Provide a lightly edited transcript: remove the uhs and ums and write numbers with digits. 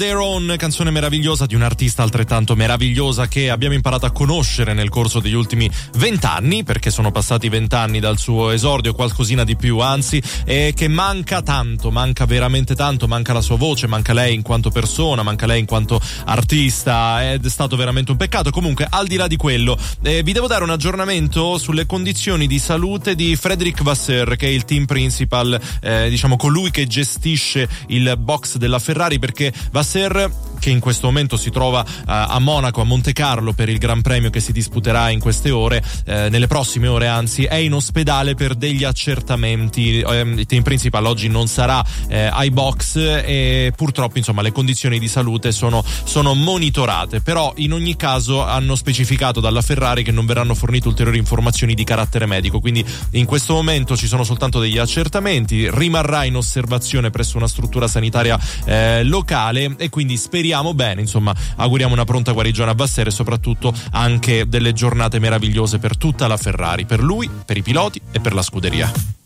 Their Own, canzone meravigliosa di un'artista altrettanto meravigliosa che abbiamo imparato a conoscere nel corso degli ultimi 20 anni, perché sono passati 20 anni dal suo esordio, qualcosina di più anzi, e che manca tanto, manca veramente tanto, manca la sua voce, manca lei in quanto persona, manca lei in quanto artista, ed è stato veramente un peccato. Comunque, al di là di quello, vi devo dare un aggiornamento sulle condizioni di salute di Frédéric Vasseur, che è il team principal, diciamo colui che gestisce il box della Ferrari, perché Vasseur, che in questo momento si trova a Monaco, a Monte Carlo, per il Gran Premio che si disputerà in queste ore, nelle prossime ore anzi, è in ospedale per degli accertamenti. Il team principal oggi non sarà ai box e purtroppo insomma le condizioni di salute sono monitorate, però in ogni caso hanno specificato dalla Ferrari che non verranno fornite ulteriori informazioni di carattere medico, quindi in questo momento ci sono soltanto degli accertamenti, rimarrà in osservazione presso una struttura sanitaria locale, e quindi speriamo bene, insomma auguriamo una pronta guarigione a Vasseur e soprattutto anche delle giornate meravigliose per tutta la Ferrari, per lui, per i piloti e per la scuderia.